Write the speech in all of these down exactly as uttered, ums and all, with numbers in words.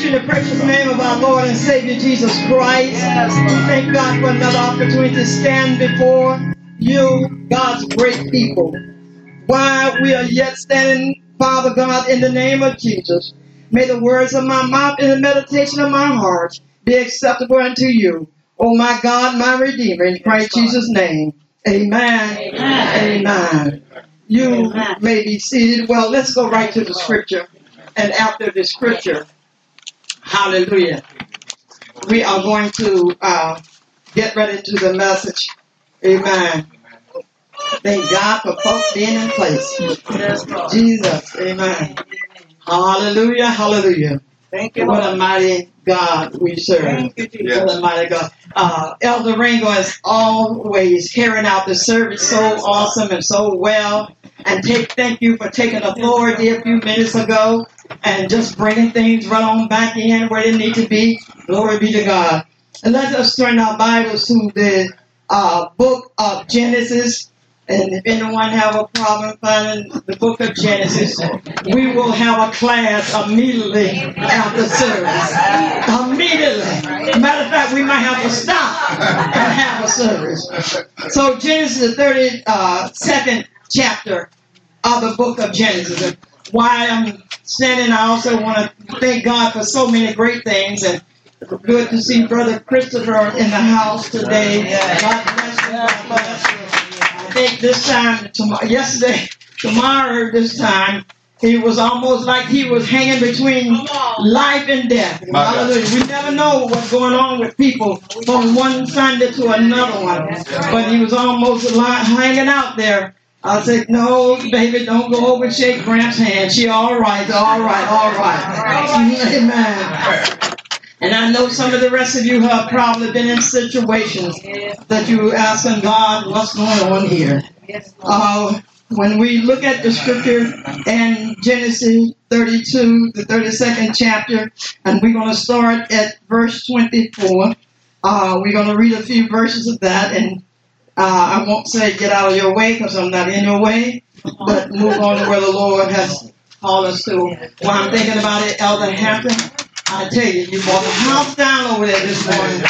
in the precious name of our Lord and Savior Jesus Christ. Thank God for another opportunity to stand before you, God's great people. While we are yet standing, Father God, in the name of Jesus, may the words of my mouth and the meditation of my heart be acceptable unto you. Oh my God, my Redeemer, in Christ Jesus' name. Amen. Amen. Amen. You Amen. May be seated. Well, let's go right to the scripture. And after the scripture, hallelujah, we are going to uh, get ready to the message. Amen. Thank God for folks being in place. Jesus. Amen. Hallelujah. Hallelujah. Thank you. What a mighty God we serve. Thank you, Jesus. What a mighty God. Uh, Elder Ringo is always carrying out the service so awesome and so well. And take, thank you for taking authority a few minutes ago and just bringing things right on back in where they need to be. Glory be to God. And let us turn our Bibles to the uh, book of Genesis. And if anyone have a problem finding the book of Genesis, we will have a class immediately after service. Immediately. Matter of fact, we might have to stop and have a service. So Genesis, the thirty-second chapter of the book of Genesis. While I'm standing, I also want to thank God for so many great things. And good to see Brother Christopher in the house today. God bless you. God bless you. I think this time, tomorrow, yesterday, tomorrow, this time, he was almost like he was hanging between life and death. Hallelujah. We never know what's going on with people from one Sunday to another one. But he was almost hanging out there. I said, no, baby, don't go over and shake Gramps' hand. She all right, all right, all right. Amen. And I know some of the rest of you have probably been in situations that you asking God, what's going on here? Uh, when we look at the scripture in Genesis thirty-two, the thirty-second chapter, and we're going to start at verse twenty-four. Uh, we're going to read a few verses of that, and uh, I won't say get out of your way because I'm not in your way, but move on to where the Lord has called us to. While I'm thinking about it, Elder Hampton, I tell you, you brought the house down over there this morning.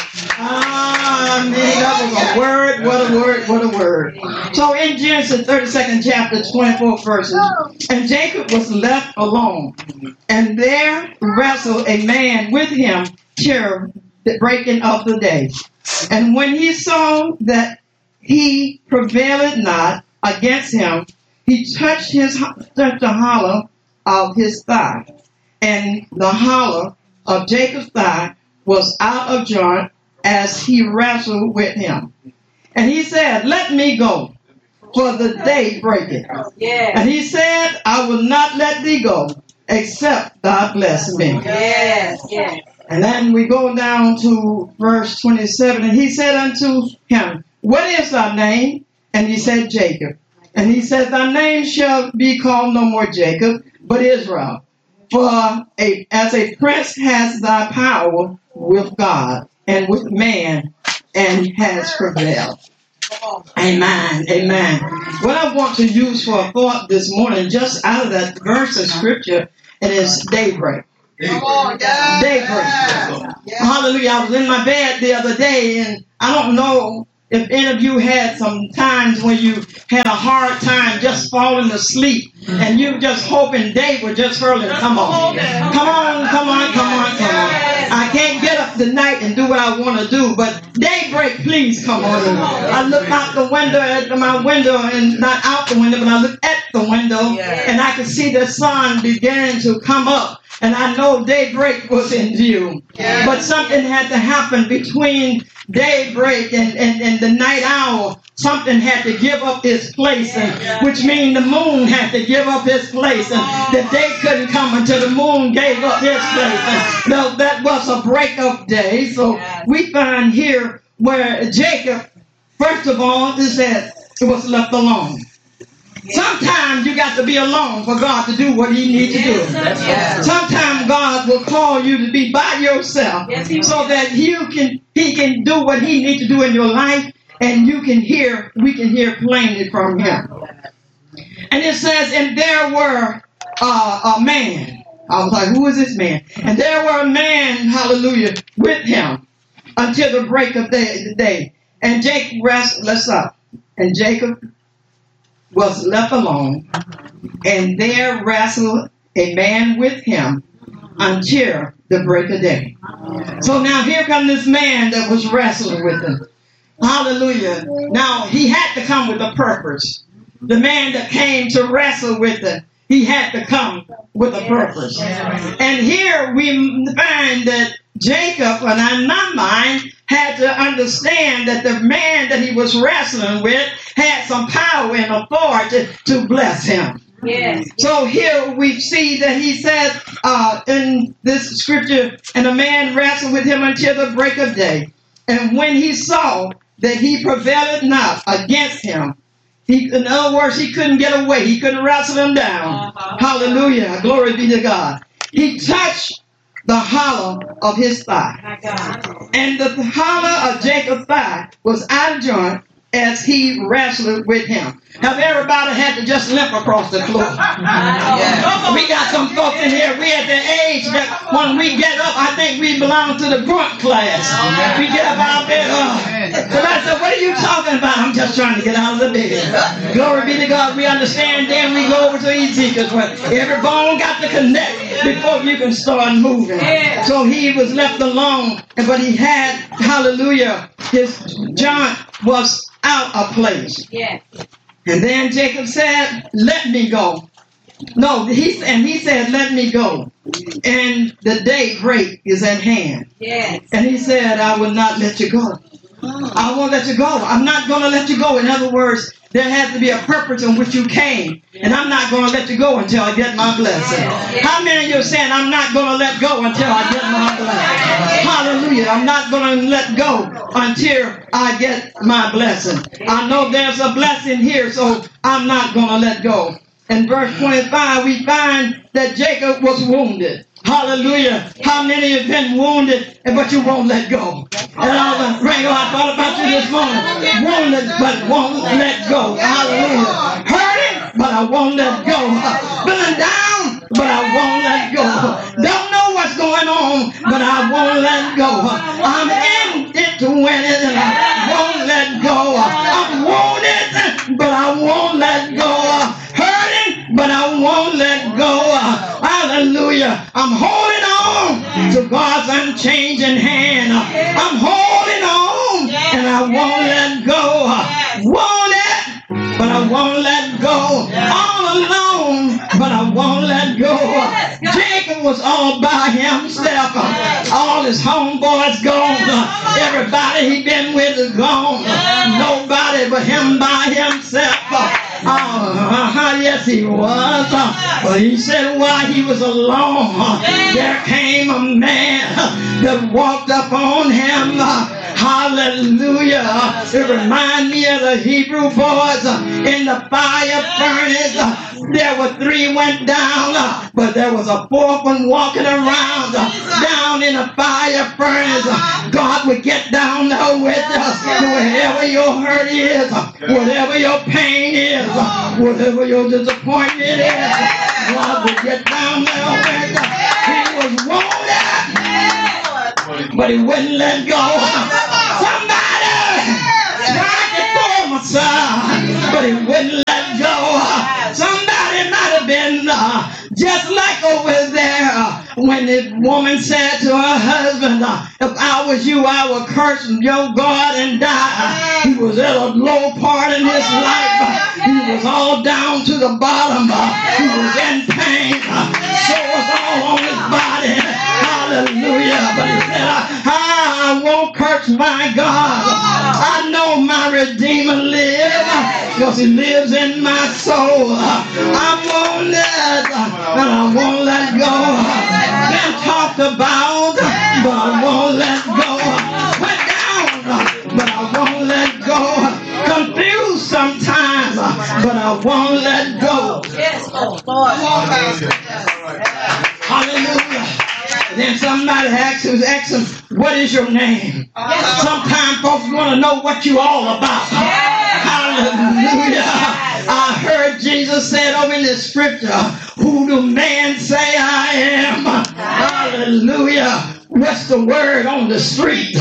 Ah, man, that was a word, what a word, what a word. So in Genesis thirty-second chapter, twenty-four verses, and Jacob was left alone, and there wrestled a man with him till the breaking of the day. And when he saw that he prevailed not against him, he touched his touched the hollow of his thigh, and the hollow of Jacob's thigh was out of joint as he wrestled with him. And he said, let me go, for the day breaketh. Yeah. And he said, I will not let thee go, except thou bless me. Yes. Yes. And then we go down to verse twenty-seven. And he said unto him, what is thy name? And he said, Jacob. And he said, thy name shall be called no more Jacob, but Israel. For a, as a prince has thy power with God and with man, and has prevailed. Amen. Amen. What I want to use for a thought this morning, just out of that verse of scripture, it is daybreak. Daybreak. Daybreak. Hallelujah. I was in my bed the other day, and I don't know if any of you had some times when you had a hard time just falling asleep and you just hoping day would just hurl and come on. Come on, come on, come on, come on. I can't get up tonight and do what I want to do, but daybreak, please come on. I look out the window at my window, and not out the window, but I look at the window, and I can see the sun beginning to come up. And I know daybreak was in view. Yeah. But something had to happen between daybreak and, and, and the night owl. Something had to give up its place, and, which means the moon had to give up its place. And the day couldn't come until the moon gave up its place. And no, that was a break-up day. So we find here where Jacob, first of all, it said it was left alone. Sometimes you got to be alone for God to do what he needs to do. Sometimes God will call you to be by yourself so that you can, he can do what he needs to do in your life, and you can hear, we can hear plainly from him. And it says, and there were uh, a man, I was like, who is this man? And there were a man, hallelujah, with him until the break of day, the day. And Jacob wrestled, let's up. And Jacob was left alone. And there wrestled a man with him until the break of day. So now here comes this man that was wrestling with him. Hallelujah. Now he had to come with a purpose. The man that came to wrestle with him, he had to come with a purpose. And here we find that Jacob, and in my mind, had to understand that the man that he was wrestling with had some power and authority to bless him. Yes. So here we see that he said uh, in this scripture, and a man wrestled with him until the break of day. And when he saw that he prevailed not against him, he, in other words, he couldn't get away. He couldn't wrestle him down. Uh-huh. Hallelujah. Glory be to God. He touched the hollow of his thigh. And the hollow of Jacob's thigh was out of joint as he wrestled with him. Have everybody had to just limp across the floor? Yeah. We got some folks in here. We at the age that when we get up, I think we belong to the grunt class. We get up out there. Uh, so I said, what are you talking about? I'm just trying to get out of the bed. Glory be to God. We understand. Then we go over to Ezekiel's where every bone got to connect before you can start moving. So he was left alone, but he had, hallelujah, his joint was out of place. Yeah. And then Jacob said, let me go. No, he and he said, let me go. And the day break is at hand. Yes. And he said, I will not let you go. I won't let you go. I'm not going to let you go. In other words, there has to be a purpose in which you came. And I'm not going to let you go until I get my blessing. How many of you are saying, I'm not going to let go until I get my blessing? Hallelujah. I'm not going to let go until I get my blessing. I know there's a blessing here, so I'm not going to let go. In verse twenty-five, we find that Jacob was wounded. Hallelujah. How many have been wounded, but you won't let go? And I was praying, I thought about you this morning. Wounded, but won't let go. Hallelujah. Hurting, but I won't let go. Feeling down, but I won't let go. Don't know what's going on, but I won't let go. I'm in it to win it, and I won't let go. I'm wounded, but I won't let go. Hurting, but I won't let go. Hallelujah. I'm holding on to God's unchanging hand. I'm holding on, and I won't let go. Won't let, but I won't let go. All alone, but I won't let go. Jacob was all by himself. All his homeboys gone. Everybody he been with is gone. Nobody but him by himself. Uh, yes, he was. Uh, but he said while he was alone, uh, there came a man uh, that walked up on him. Uh, hallelujah. Uh, it reminds me of the Hebrew boys uh, in the fire furnace. Uh, there were three went down, uh, but there was a fourth one walking around uh, down in the fire furnace. Uh, God would get down there with us. Wherever your hurt is, uh, whatever your pain is, uh, whatever your disappointment is, God would get down there with us. He was wounded, but he wouldn't let go. Somebody tried to throw him aside, but he wouldn't let go. Somebody might have been uh, just like over there uh, when the woman said to her husband, uh, if I was you, I would curse your God and die. He was at a low part in his life. Uh, he was all down to the bottom. Uh, he was in pain. Uh, so was all on his body. Hallelujah. But he said, I, I won't curse my God. I know my Redeemer lives because he lives in my soul. I'm wounded, and I won't let go. Been talked about, but I won't let go. Went down, but I won't let go. Confused sometimes, but I won't let go. Yes, Lord. Hallelujah. Then somebody asks him, asks him, what is your name? Yes. Sometimes folks want to know what you all about. Yes. Hallelujah. I heard Jesus Jesus said over in the scripture, who do man say I am? Hallelujah. What's the word on the street?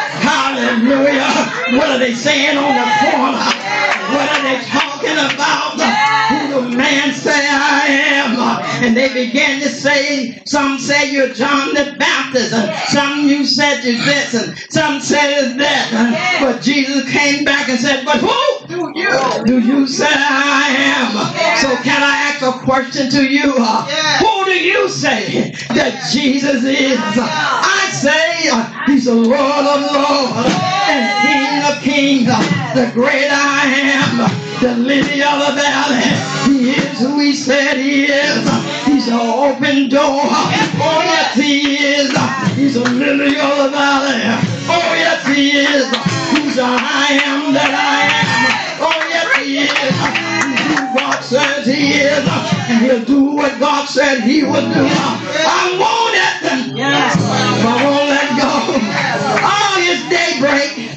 Hallelujah. What are they saying on the corner? What are they talking about? Who do man say I am? And they began to say, some say you're John the Baptist, and some you said you're this, and some said that. And, but Jesus came back and said, but who do you, do you say I am? So can I ask a question to you? Who do you say that Jesus is? I say uh, he's the Lord of Lords and King of Kings, uh, the great I am, the lily of the valley. He is who he said he is. He's an open door. Oh yes he is. He's a lily of the valley. Oh yes he is. He's a I am that I am. Oh yes he is. He's who God says he is. And he'll do what God said he would do. I won't let them. Yes. I won't let go. Oh, it's daybreak.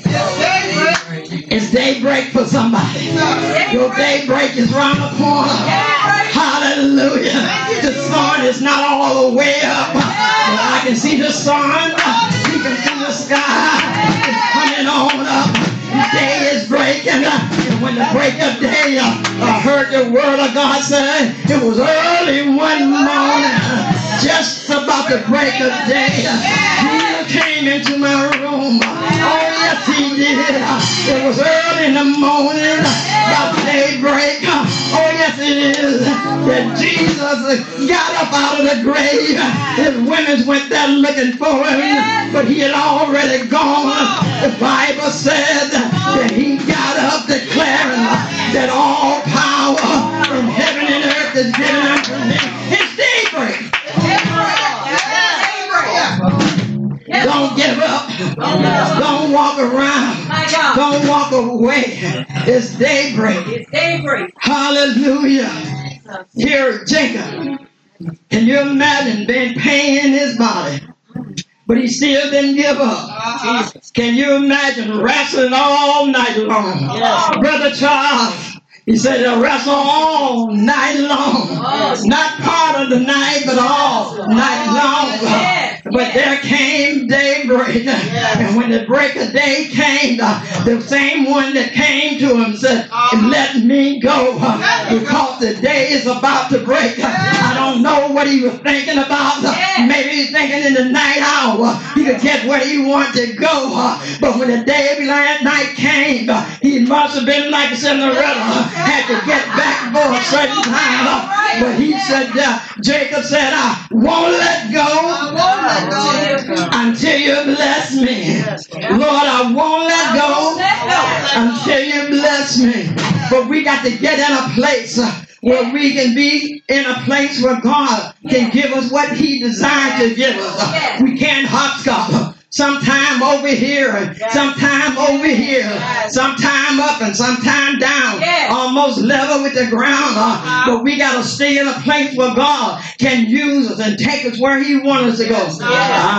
It's daybreak for somebody. Your daybreak is round the corner. Hallelujah. The sun is not all the way up. But I can see the sun. You can see the sky. It's coming on up. The day is breaking. And when the break of day, I heard the word of God say, it was early one morning, just about the break of day. He came into my room. Oh, yes, he did. It was early in the morning, about daybreak. Oh, yes, it is. That Jesus got up out of the grave. His women went there looking for him, but he had already gone. The Bible said that he got up declaring that all power in heaven and earth is given unto me. It's daybreak. Don't give up. Don't walk around. Don't walk away. It's daybreak. It's daybreak. Hallelujah. Here, Jacob. Can you imagine being pain in his body? But he still didn't give up. Can you imagine wrestling all night long? Yes. Brother Charles, he said he'll wrestle all night long. Oh. Not part of the night, but all night long. Yeah. But there came daybreak. Yeah. And when the break of day came, uh, the same one that came to him said, let me go. Uh, because the day is about to break. Uh, I don't know what he was thinking about. Uh, maybe he's thinking in the night hour he could get where he wanted to go. Uh, but when the day of night came, uh, he must have been like Cinderella. Had to get back for a certain time. Uh, but he said, uh, Jacob said, I won't let go, I won't let go until you bless me. Lord, I won't let go until you bless me. But we got to get in a place uh, where we can be in a place where God can give us what he designed to give us. Uh, we can't hopscotch. Sometime over here and yes. sometime over here, yes. sometime up and sometime down, yes. almost level with the ground. Uh, uh-huh. But we got to stay in a place where God can use us and take us where he wants us to go. Yes. Uh,